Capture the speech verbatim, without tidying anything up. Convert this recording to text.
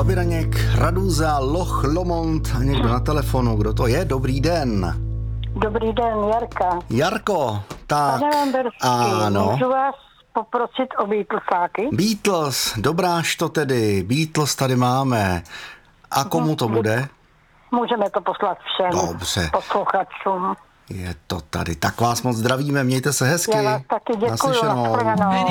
Babiraněk, Radúza, Loch Lomond a někdo na telefonu. Kdo to je? Dobrý den. Dobrý den, Jarka. Jarko, tak, Pane Lamberský, ano. můžu vás poprosit o Beatlesáky? Beatles, dobráš to tedy, Beatles tady máme. A komu to bude? Můžeme to poslat všem Dobře. posluchačům. Je to tady. Tak vás moc zdravíme, mějte se hezky. Já vás taky děkuju. Naslyšenou. Nashledanou.